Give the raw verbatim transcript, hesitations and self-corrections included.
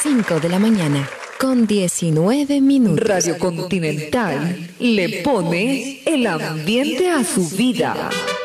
cinco de la mañana, con diecinueve minutos. Radio Continental le pone el ambiente a su vida.